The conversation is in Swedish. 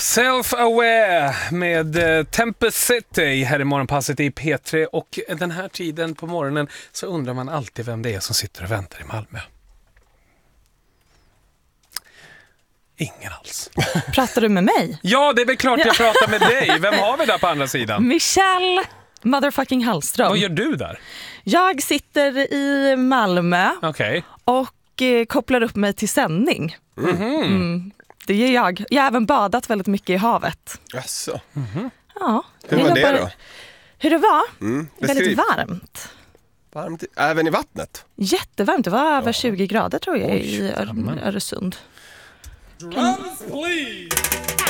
Self-Aware med Tempest City här i morgonpasset i P3, och den här tiden på morgonen så undrar man alltid vem det är som sitter och väntar i Malmö. Ingen alls. Pratar du med mig? Ja, det är väl klart jag pratar med dig. Vem har vi där på andra sidan? Michelle motherfucking Hallström. Vad gör du där? Jag sitter i Malmö och kopplar upp mig till sändning. Det gör jag. Jag har även badat väldigt mycket i havet. Jaså. Ja. Hur var det då? Hur det var? Väldigt varmt. Varmt även i vattnet? Jättevarmt. Det var över 20 grader tror jag i Öresund. Drums, please.